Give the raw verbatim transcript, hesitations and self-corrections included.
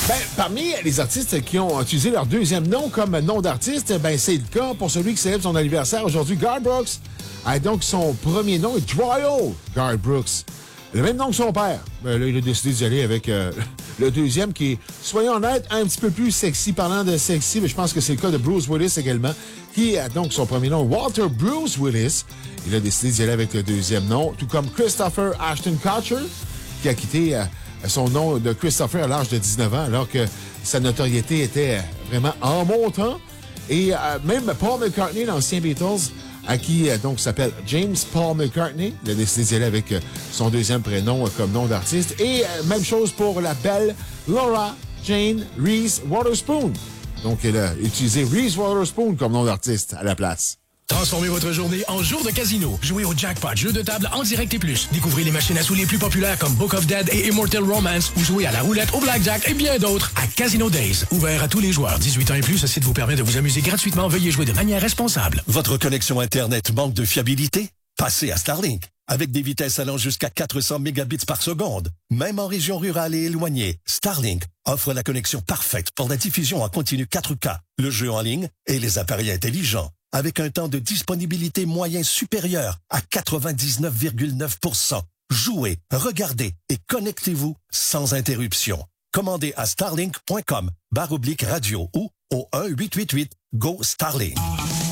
Ben, parmi les artistes qui ont utilisé leur deuxième nom comme nom d'artiste, ben, c'est le cas pour celui qui célèbre son anniversaire aujourd'hui, Garth Brooks. Ah, donc, son premier nom est Royal Garth Brooks. Le même nom que son père. Ben, là, il a décidé d'y aller avec euh, le deuxième qui est, soyons honnêtes, un petit peu plus sexy. Parlant de sexy, mais je pense que c'est le cas de Bruce Willis également, qui a donc son premier nom, Walter Bruce Willis. Il a décidé d'y aller avec le deuxième nom, tout comme Christopher Ashton Kutcher, qui a quitté euh, son nom de Christopher à l'âge de dix-neuf ans, alors que sa notoriété était vraiment en montant. Et euh, même Paul McCartney, l'ancien Beatles, à qui euh, donc s'appelle James Paul McCartney. Il a décidé d'y aller avec euh, son deuxième prénom euh, comme nom d'artiste. Et euh, même chose pour la belle Laura Jane Reese Witherspoon. Donc, elle a utilisé Reese Witherspoon comme nom d'artiste à la place. Transformez votre journée en jour de casino. Jouez au jackpot, jeu de table en direct et plus. Découvrez les machines à sous les plus populaires comme Book of Dead et Immortal Romance ou jouez à la roulette, au blackjack et bien d'autres à Casino Days. Ouvert à tous les joueurs. dix-huit ans et plus, ce site vous permet de vous amuser gratuitement. Veuillez jouer de manière responsable. Votre connexion Internet manque de fiabilité? Passez à Starlink. Avec des vitesses allant jusqu'à quatre cents mégabits par seconde. Même en région rurale et éloignée, Starlink offre la connexion parfaite pour la diffusion en continu quatre K, le jeu en ligne et les appareils intelligents. Avec un temps de disponibilité moyen supérieur à quatre-vingt-dix-neuf virgule neuf pour cent. Jouez, regardez et connectez-vous sans interruption. Commandez à starlink point com barre oblique radio ou au un huit huit huit Go Starlink.